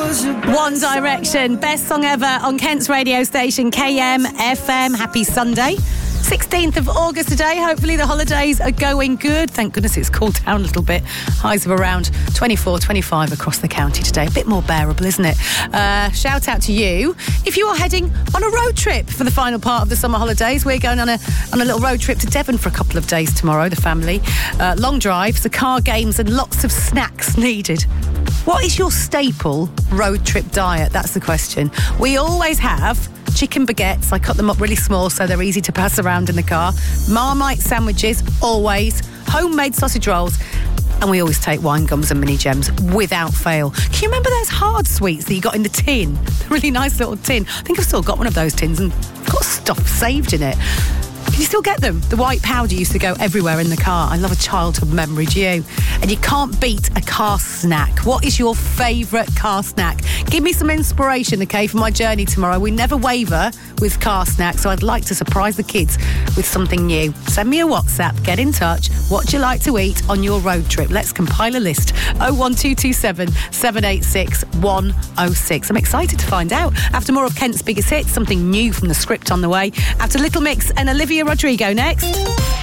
One Direction, best song ever on Kent's radio station, KM FM. Happy Sunday. 16th of August today. Hopefully the holidays are going good. Thank goodness it's cooled down a little bit. Highs of around 24, 25 across the county today. A bit more bearable, isn't it? Shout out to you. If you are heading on a road trip for the final part of the summer holidays, we're going on a little road trip to Devon for a couple of days tomorrow, the family. Long drives, the car games and lots of snacks needed. What is your staple road trip diet? That's the question. We always have chicken baguettes. I cut them up really small so they're easy to pass around in the car. Marmite sandwiches, always. Homemade sausage rolls. And we always take wine gums and mini gems without fail. Can you remember those hard sweets that you got in the tin? The really nice little tin. I think I've still got one of those tins and I've got stuff saved in it. Can you still get them? The white powder used to go everywhere in the car. I love a childhood memory, do you? And you can't beat a car snack. What is your favourite car snack? Give me some inspiration, okay, for my journey tomorrow. We never waver with car snacks, so I'd like to surprise the kids with something new. Send me a WhatsApp, get in touch. What do you like to eat on your road trip? Let's compile a list. 01227 786 106. I'm excited to find out. After more of Kent's biggest hits, something new from the script on the way. After Little Mix and Olivia Rodrigo next.